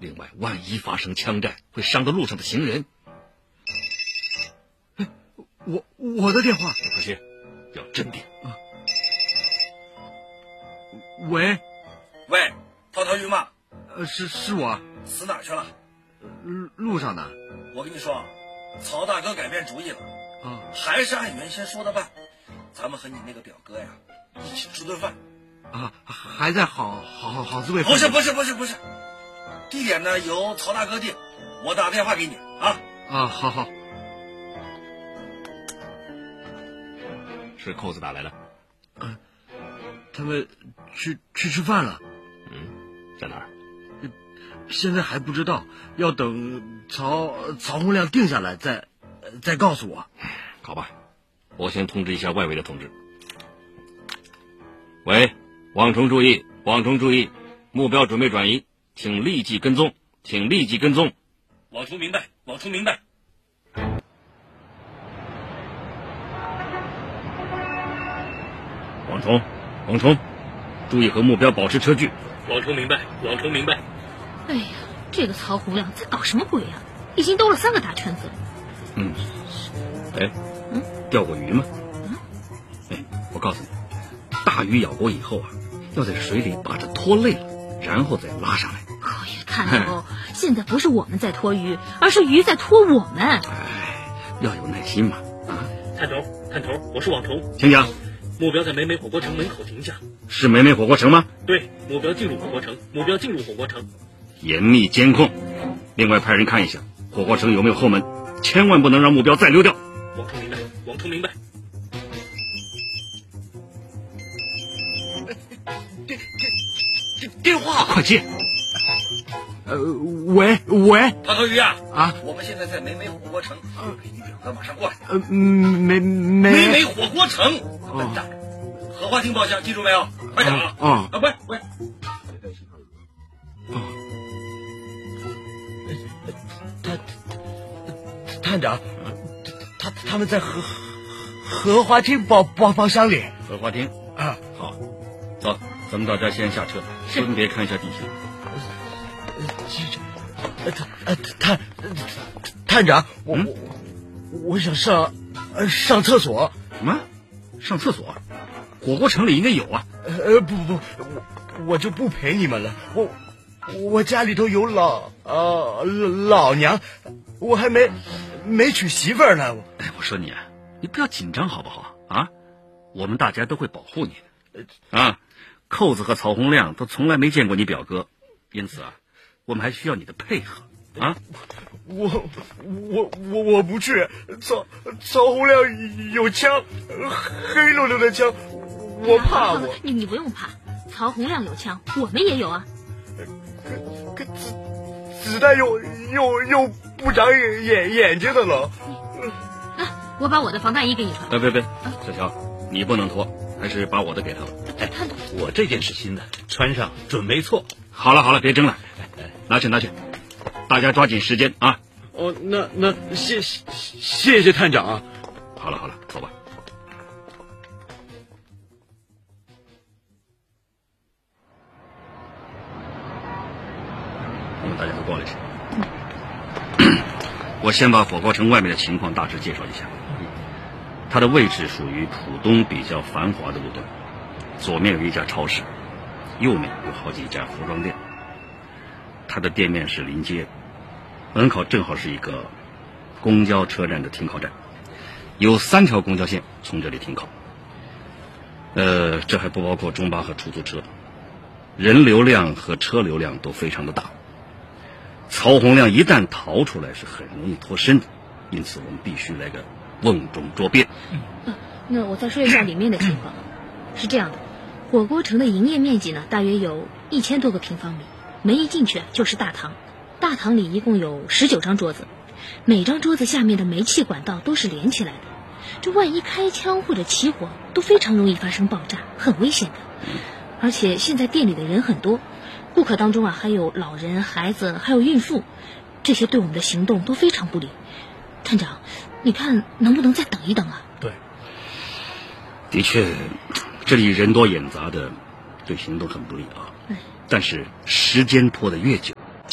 另外，万一发生枪战，会伤到路上的行人。 我的电话， 可惜，要镇定。 喂， 陶陶鱼吗？ 是我。 死哪儿去了？ 路上呢。 我跟你说，曹大哥改变主意了，还是按原先说的办。咱们和你那个表哥呀，一起吃顿饭。 还在好滋味。 不是，地点呢由曹大哥定，我打电话给你啊。 好。 是扣子打来的。 他们去吃饭了。 在哪儿？ 现在还不知道，要等曹洪亮定下来再告诉我。 好吧，我先通知一下外围的同志。喂，网虫注意，目标准备转移，请立即跟踪。网虫明白。网虫，注意和目标保持车距。网虫明白。 哎呀，这个曹洪亮在搞什么鬼啊？已经兜了3个大圈子了。 钓过鱼吗？我告诉你，大鱼咬过以后啊，要在水里把它拖累了，然后再拉上来。 可以看到，现在不是我们在拖鱼，而是鱼在拖我们。 要有耐心嘛。 探头，我是网虫， 请讲。 目标在美美火锅城门口停下。 是美美火锅城吗？ 对，目标进入火锅城。 严密监控，另外派人看一下火锅城有没有后门，千万不能让目标再溜掉。 网虫明白。 电话， 快接。 喂， 陶陶鱼啊，我们现在在美美火锅城，给你表哥马上过来。 美美火锅城，笨蛋，荷花厅包厢，记住没有？快点啊！喂。 探长，他们在荷花厅包厢里。 荷花厅好，走，咱们大家先下车，分别看一下地形。 探长，我想上厕所。 什么？上厕所？火锅城里应该有啊。 不，我就不陪你们了。我家里头有老娘，我还没娶媳妇儿呢。 我说你不要紧张好不好啊？我们大家都会保护你的。扣子和曹洪亮都从来没见过你表哥，因此我们还需要你的配合啊！ 我不去。曹洪亮有枪，黑溜溜的枪，我怕。 你不用怕，曹洪亮有枪，我们也有啊。 可子弹又不长眼睛的了。 我把我的防弹衣给你穿。 别，小乔，你不能脱，还是把我的给他了。 我这件是新的，穿上准没错。 好了，别争了，拿去，大家抓紧时间啊！ 那谢谢探长啊！ 好了，走吧。你们大家都过来一下。我先把火锅城外面的情况大致介绍一下。它的位置属于浦东比较繁华的路段，左面有一家超市，右面有好几家服装店。它的店面是临街，门口正好是一个公交车站的停靠站，有3条公交线从这里停靠。这还不包括中巴和出租车，人流量和车流量都非常的大。曹洪亮一旦逃出来是很容易脱身的，因此我们必须来个瓮中捉鳖。 那我再说一下里面的情况。是这样的，火锅城的营业面积呢，大约有1000多个平方米，门一进去就是大堂。大堂里一共有19张桌子，每张桌子下面的煤气管道都是连起来的，这万一开枪或者起火都非常容易发生爆炸，很危险的。而且现在店里的人很多，顾客当中还有老人、孩子，还有孕妇，这些对我们的行动都非常不利。探长，你看能不能再等一等啊？ 对， 的确，这里人多眼杂的，对行动很不利啊。但是时间拖得越久，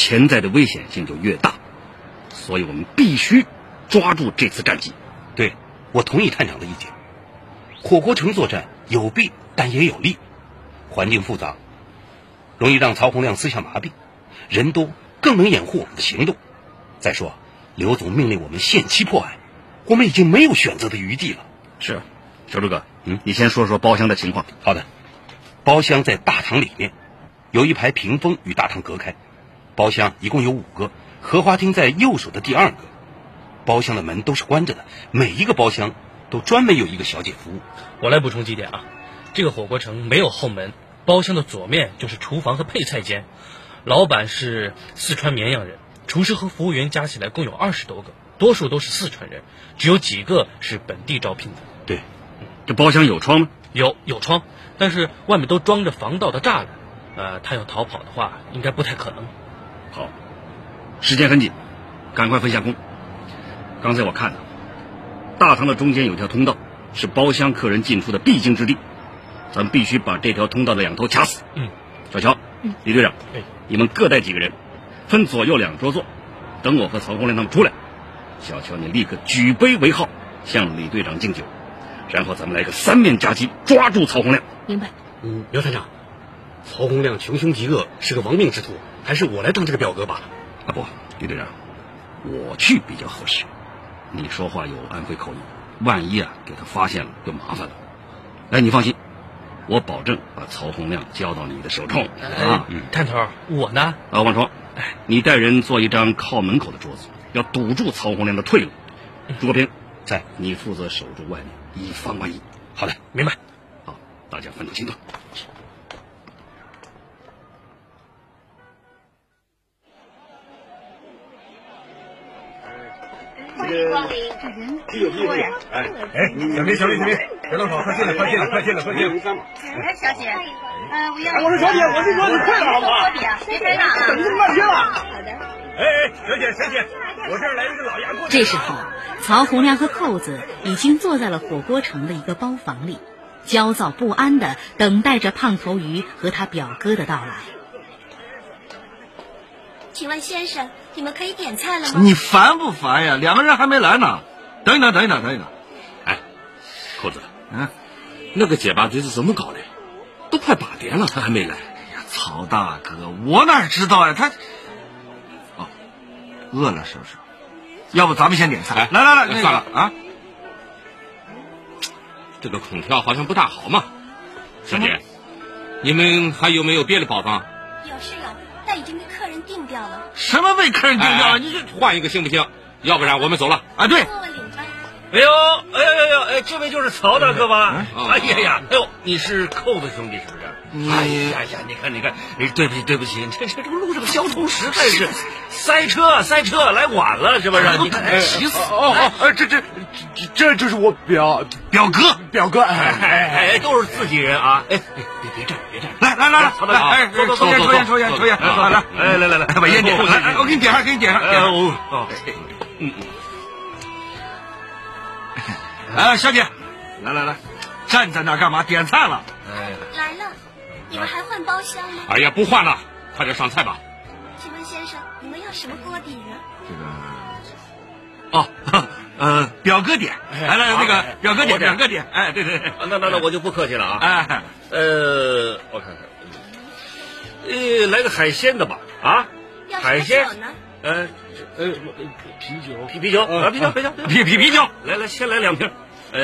潜在的危险性就越大。所以我们必须抓住这次战机。 对，我同意探长的意见。火锅城作战有弊，但也有利。环境复杂，容易让曹洪亮思想麻痹，人多更能掩护我们的行动。再说，刘总命令我们限期破案，我们已经没有选择的余地了。 是，小朱哥，你先说说包厢的情况。 好的，包厢在大堂里面，有一排屏风与大堂隔开。包厢一共有5个，荷花厅在右手的第2个。包厢的门都是关着的，每一个包厢都专门有一个小姐服务。 我来补充几点啊，这个火锅城没有后门，包厢的左面就是厨房和配菜间。老板是四川绵阳人，厨师和服务员加起来共有20多个，多数都是四川人，只有几个是本地招聘的。 对， 这包厢有窗吗？ 有窗，但是外面都装着防盗的栅栏，他要逃跑的话，应该不太可能。 好，时间很紧，赶快分下工。刚才我看了，大堂的中间有条通道，是包厢客人进出的必经之地，咱们必须把这条通道的2头卡死。小乔，李队长，你们各带几个人，分左右2桌坐，等我和曹洪亮他们出来。小乔，你立刻举杯为号，向李队长敬酒，然后咱们来个3面夹击，抓住曹洪亮。 明白。 刘探长，曹洪亮穷凶极恶，是个亡命之徒，还是我来当这个表哥吧？ 啊不，李队长，我去比较合适。你说话有安徽口音，万一给他发现了就麻烦了。哎，你放心，我保证把曹洪亮交到你的手中。 探头，我呢？ 王双，你带人做一张靠门口的桌子，要堵住曹洪亮的退路。朱国平在，你负责守住外面，以防万一。 好的，明白。 好，大家分头行动。 欢迎光临，这人多呀！ 小妹，别动手，快进来！ 哎，小姐，我要。 我说小姐，我是说你快点好吗？ 别开大啊！ 等这么半天了。 好的。 小姐，我这儿来了个老牙锅。 这时候，曹洪亮和扣子已经坐在了火锅城的一个包房里，焦躁不安地等待着胖头鱼和他表哥的到来。 请问先生，你们可以点菜了吗？ 你烦不烦呀？2个人还没来呢。等一等。 哎，扣子，那个结巴嘴是怎么搞的？都快8点了，他还没来。 哎呀，曹大哥，我哪知道呀？他饿了是不是？要不咱们先点菜？来， 算了啊。这个空调好像不大好嘛。小姐，你们还有没有别的包房？ 有，但已经被客人订掉了。 什么被客人订掉了？你这换一个行不行？要不然我们走了。 啊，对。 问问领班。 哎呦，这位就是曹大哥吧？哎呀，你是扣子兄弟是不是？哎呀，你看，对不起，这路上交通实在是塞车，来晚了是不是？你看，急死！ 这就是我表哥， 都是自己人啊！别站， 来， 曹大哥， 抽烟，来，把烟点上，我给你点上。小姐，来，站在那干嘛？点菜了。 来了，你们还换包厢吗？ 哎呀，不换了，快点上菜吧。 请问先生，你们要什么锅底呢？表哥点，来那个表哥点，哎，对， 那我就不客气了啊。 哎， 我看看，来个海鲜的吧，啊，海鲜呢？ 啤酒， 啤酒， 来，先来2瓶， 这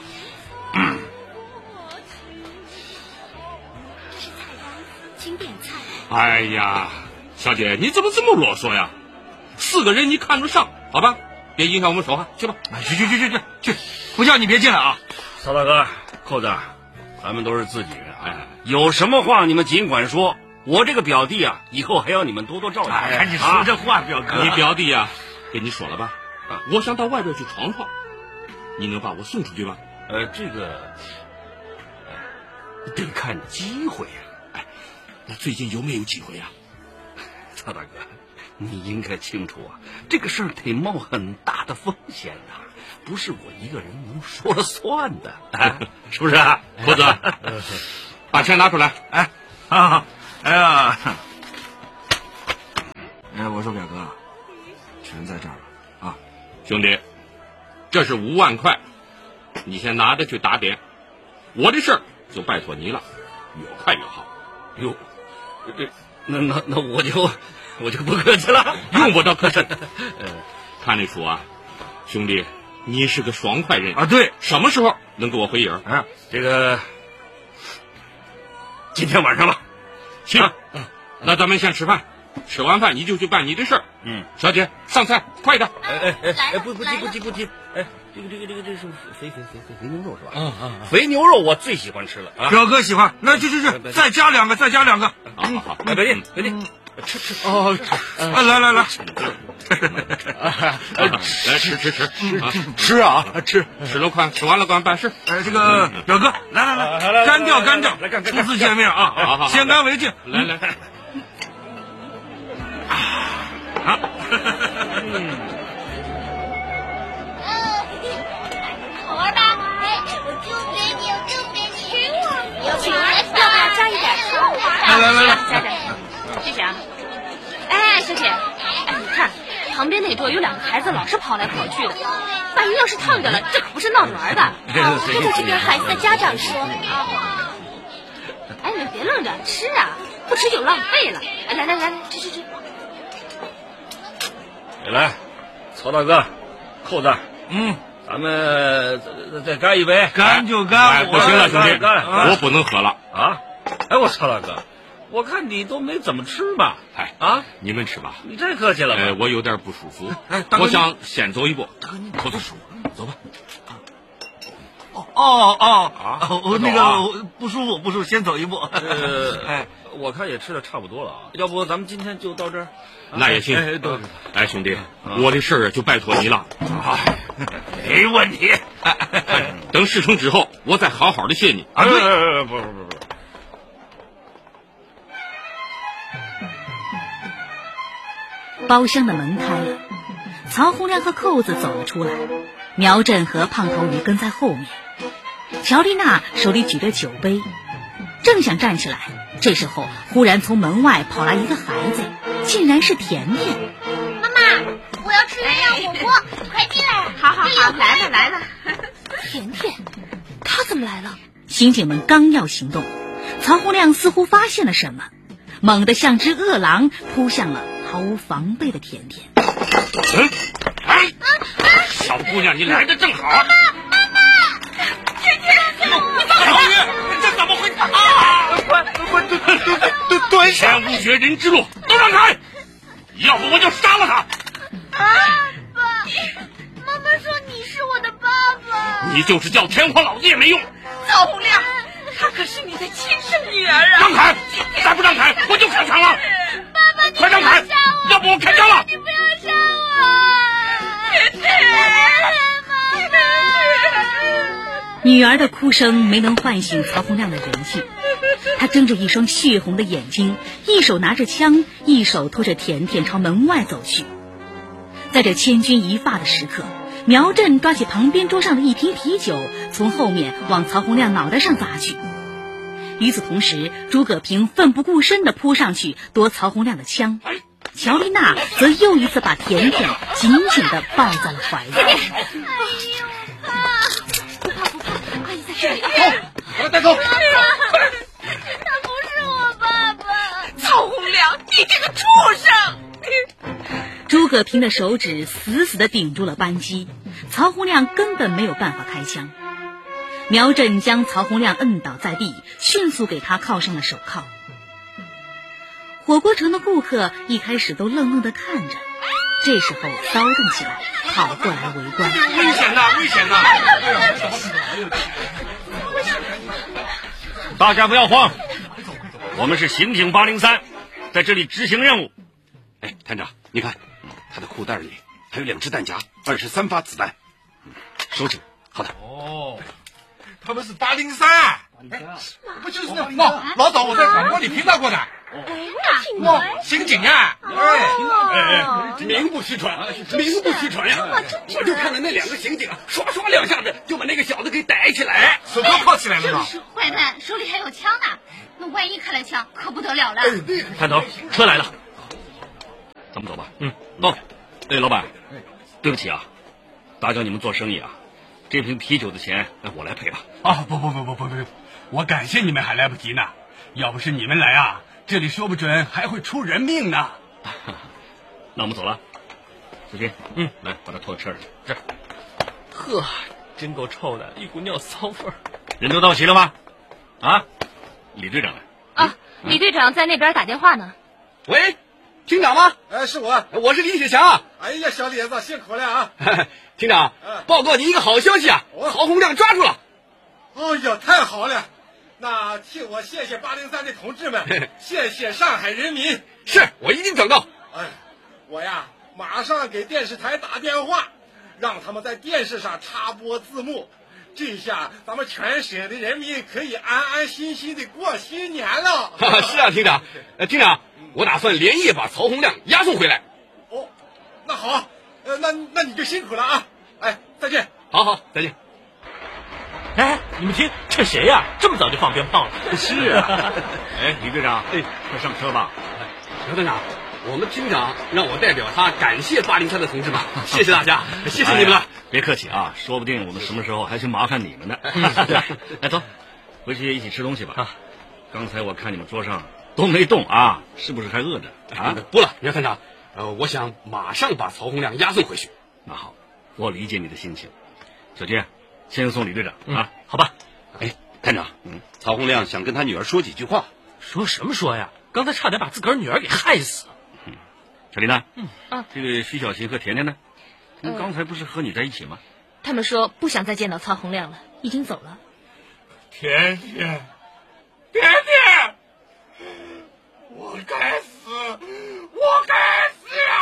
是菜单，请点菜。 哎呀，小姐，你怎么这么啰嗦呀？4个人你看得上，好吧？别影响我们说话，去吧。 去，不叫你别进来啊！ 曹大哥，扣子，咱们都是自己人，有什么话你们尽管说。我这个表弟以后还要你们多多照顾。 你说这话，表哥， 你表弟跟你说了吧？我想到外边去闯闯，你能把我送出去吧？ 这个得看机会那最近有没有机会呀？ 曹大哥，你应该清楚这个事儿得冒很大的风险不是我一个人能说了算的，是不是扣子，把钱拿出来。 好。哎呀， 我说表哥，全在这儿了啊！ 兄弟，这是5万块，你先拿着去打点，我的事儿就拜托你了，越快越好。 哟，那我就不客气了， 用不着客气。看得出啊，兄弟，你是个爽快人啊。对， 什么时候能给我回影？ 这个今天晚上吧。 行，那咱们先吃饭，吃完饭你就去办你的事儿。小姐上菜，快点。 不急。这是肥牛肉是吧？肥牛肉我最喜欢吃了啊。 表哥喜欢，那去，再加两个。 好，别定，吃哦，来， 来吃啊，吃了快，吃完了赶办事。 这个表哥，来，干掉，初次见面啊， 好， 先干为敬， 来。 好。 好玩吧？我就给你，要不要加一点醋？ 来， 加点。谢谢啊。哎，小姐，你看旁边那桌有2个孩子老是跑来跑去的，万一要是烫着了，这可不是闹着玩的。 这个是跟孩子的家长说。 哎，你别愣着吃啊，不吃就浪费了。来，吃。 来，曹大哥，扣子，咱们再干一杯， 干就干。 不行了，兄弟， 我不能喝了啊！哎，我曹大哥，我看你都没怎么吃吧？ 你们吃吧。 你太客气了。 我有点不舒服，我想先走一步。扣子，走吧。 那个不舒服，先走一步。 我看也吃的差不多了啊，要不咱们今天就到这儿？ 那也行。兄弟，我的事儿就拜托你了。 没问题。 等事成之后，我再好好的谢你。 不。 包厢的门开了，曹洪亮和扣子走了出来，苗振和胖头鱼跟在后面。乔丽娜手里举着酒杯，正想站起来，这时候忽然从门外跑来一个孩子，竟然是甜甜。 妈妈，我要吃鸳鸯火锅，快进来！ 好，来了。甜甜，她怎么来了？ 刑警们刚要行动，曹洪亮似乎发现了什么，猛地像只饿狼扑向了毫无防备的甜甜。 小姑娘，你来的正好。 妈妈， 你放开！这怎么会蹲下！ 天无绝人之路，都让开！要不我就杀了他！ 爸爸，妈妈说你是我的爸爸。 你就是叫天皇老子也没用。 曹洪亮，她可是你的亲生女儿啊！ 让开！再不让开，我就开枪了！ 爸爸，你快让开！要不我开枪了！ 你不要杀我！ 甜甜。 女儿的哭声没能唤醒曹洪亮的人性，他睁着一双血红的眼睛，一手拿着枪，一手拖着甜甜朝门外走去。在这千钧一发的时刻，苗振抓起旁边桌上的一瓶啤酒，从后面往曹洪亮脑袋上砸去。与此同时，诸葛平奋不顾身地扑上去夺曹洪亮的枪，乔丽娜则又一次把甜甜紧紧地抱在了怀里。 带走！ 他不是我爸爸。 曹洪亮，你这个畜生！ 诸葛平的手指死死地顶住了扳机，曹洪亮根本没有办法开枪。苗振将曹洪亮摁倒在地，迅速给他铐上了手铐。火锅城的顾客一开始都愣愣地看着，这时候骚动起来，跑过来围观。 危险呐！危险呐！ 大家不要慌，我们是刑警803，在这里执行任务。 哎，探长，你看，他的裤袋里还有2支弹夹，23发子弹。收起来。好的。 哦，他们是803，不就是那老早我在广播里听到过的。哇，刑警啊！ 名不虚传，名不虚传呀！我就看到那2个刑警唰唰2下子就把那个小子给逮起来， 手铐铐起来了呢。 坏蛋手里还有枪呢，那万一开了枪可不得了了。 探头，车来了。 咱们走吧。 走。 哎，老板，对不起啊，打搅你们做生意啊，这瓶啤酒的钱我来赔吧。 啊，不，我感谢你们还来不及呢，要不是你们来啊，这里说不准还会出人命呢。 那我们走了。小军，来把他拖到车上。 这，呵，真够臭的，一股尿骚味儿。 人都到齐了吗？啊，李队长来。 啊，李队长在那边打电话呢。 喂，厅长吗？ 是我， 我是李雪祥。 哎呀，小李子辛苦了啊！ 厅长，报告您一个好消息啊，曹洪亮抓住了。 哎呀，太好了！那替我谢谢803的同志们，谢谢上海人民。 是我一定转告。 哎，我呀，马上给电视台打电话，让他们在电视上插播字幕，这下咱们全省的人民可以安安心心的过新年了。 是啊，厅长。厅长，我打算连夜把曹洪亮押送回来。 哦，那好，那你就辛苦了啊！哎，再见。 好，再见。 哎，你们听，这谁呀？这么早就放鞭炮了？ 是啊。哎，李队长，快上车吧。 刘队长，我们厅长让我代表他感谢803的同志们，谢谢大家，谢谢你们了。 别客气啊，说不定我们什么时候还去麻烦你们呢。来，走，回去一起吃东西吧。刚才我看你们桌上都没动啊，是不是还饿着啊？ 不了，苗探长，我想马上把曹洪亮押送回去。 那好，我理解你的心情。小军，先送李队长啊。 好吧。 哎，探长，曹洪亮想跟他女儿说几句话。 说什么说呀？刚才差点把自个儿女儿给害死。 小林呢？这个徐小琴和甜甜呢？刚才不是和你在一起吗？ 他们说不想再见到曹洪亮了，已经走了。 甜甜，我该死，我该